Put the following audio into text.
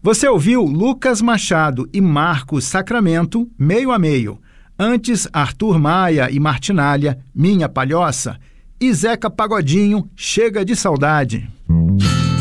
Você ouviu Lucas Machado e Marcos Sacramento, Meio a Meio. Antes, Arthur Maia e Martinália, Minha Palhoça. E Zeca Pagodinho, Chega de Saudade.